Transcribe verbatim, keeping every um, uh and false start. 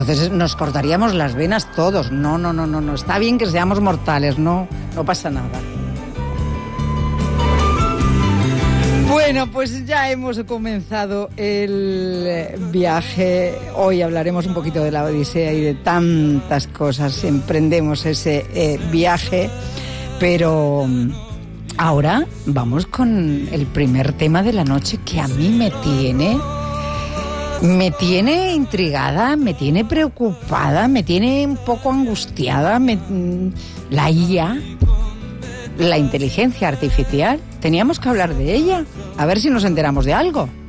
Entonces nos cortaríamos las venas todos. No, no, no, no, no. Está bien que seamos mortales, no, no pasa nada. Bueno, pues ya hemos comenzado el viaje. Hoy hablaremos un poquito de la Odisea y de tantas cosas. Emprendemos ese eh, viaje, pero ahora vamos con el primer tema de la noche que a mí me tiene... Me tiene intrigada, me tiene preocupada, me tiene un poco angustiada. Me, la I A, la inteligencia artificial, teníamos que hablar de ella, a ver si nos enteramos de algo.